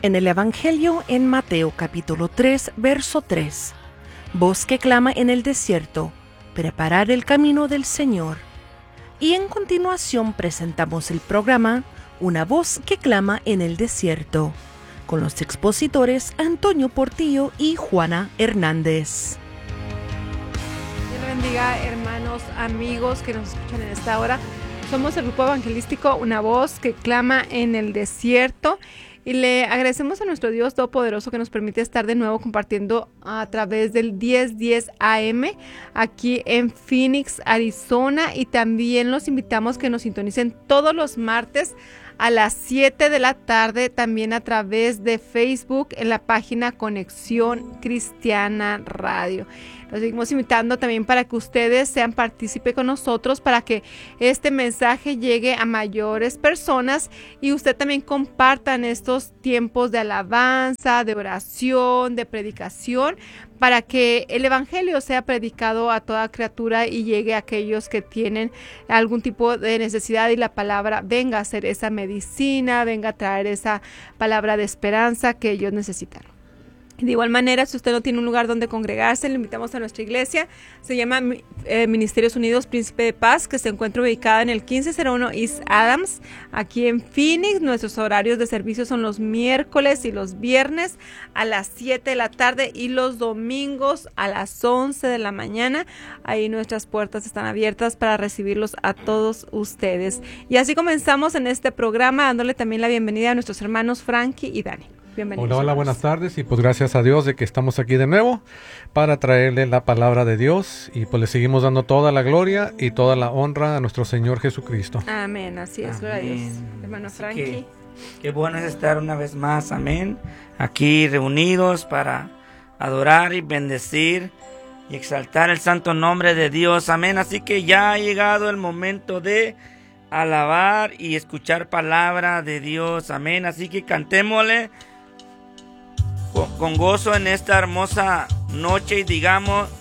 En el Evangelio en Mateo capítulo 3, verso 3. Voz que clama en el desierto, preparar el camino del Señor. Y en continuación presentamos el programa Una voz que clama en el desierto, con los expositores Antonio Portillo y Juana Hernández. Dios bendiga, hermanos, amigos que nos escuchan en esta hora. Somos el grupo evangelístico Una voz que clama en el desierto. Y le agradecemos a nuestro Dios Todopoderoso que nos permite estar de nuevo compartiendo a través del 1010 AM aquí en Phoenix, Arizona. Y también los invitamos que nos sintonicen todos los martes a las 7 de la tarde, también a través de Facebook en la página Conexión Cristiana Radio. Los seguimos invitando también para que ustedes sean partícipes con nosotros, para que este mensaje llegue a mayores personas y usted también comparta en estos tiempos de alabanza, de oración, de predicación, para que el evangelio sea predicado a toda criatura y llegue a aquellos que tienen algún tipo de necesidad y la palabra venga a ser esa medicina, venga a traer esa palabra de esperanza que ellos necesitan. De igual manera, si usted no tiene un lugar donde congregarse, le invitamos a nuestra iglesia. Se llama Ministerios Unidos Príncipe de Paz, que se encuentra ubicada en el 1501 East Adams, aquí en Phoenix. Nuestros horarios de servicio son los miércoles y los viernes a las 7 de la tarde y los domingos a las 11 de la mañana. Ahí nuestras puertas están abiertas para recibirlos a todos ustedes. Y así comenzamos en este programa, dándole también la bienvenida a nuestros hermanos Frankie y Dani. Hola, hola, buenas tardes y pues gracias a Dios de que estamos aquí de nuevo para traerle la palabra de Dios y pues le seguimos dando toda la gloria y toda la honra a nuestro Señor Jesucristo. Amén, así es, gloria a Dios. Hermano Frankie. Qué bueno es estar una vez más, amén, aquí reunidos para adorar y bendecir y exaltar el santo nombre de Dios, amén. Así que ya ha llegado el momento de alabar y escuchar palabra de Dios, amén. Así que cantémosle con gozo en esta hermosa noche y digamos: